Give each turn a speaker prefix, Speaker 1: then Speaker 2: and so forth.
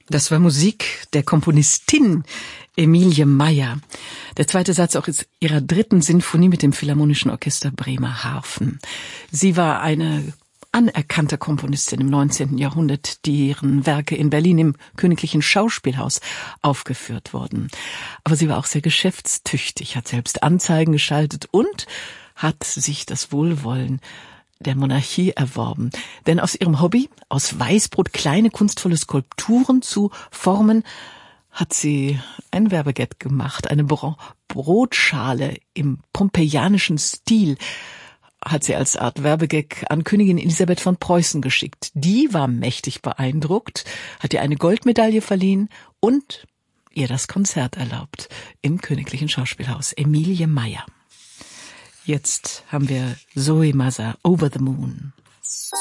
Speaker 1: Das war Musik der Komponistin Emilie Meyer. Der zweite Satz auch ist ihrer 3. Sinfonie mit dem Philharmonischen Orchester Bremerhaven. Sie war eine anerkannte Komponistin im 19. Jahrhundert, deren Werke in Berlin im Königlichen Schauspielhaus aufgeführt wurden. Aber sie war auch sehr geschäftstüchtig, hat selbst Anzeigen geschaltet und hat sich das Wohlwollen der Monarchie erworben. Denn aus ihrem Hobby, aus Weißbrot kleine kunstvolle Skulpturen zu formen, hat sie ein Werbegag gemacht. Eine Brotschale im pompeianischen Stil hat sie als Art Werbegag an Königin Elisabeth von Preußen geschickt. Die war mächtig beeindruckt, hat ihr eine Goldmedaille verliehen und ihr das Konzert erlaubt im Königlichen Schauspielhaus. Emilie Meyer. Jetzt haben wir Zoe Mazar, Over the Moon.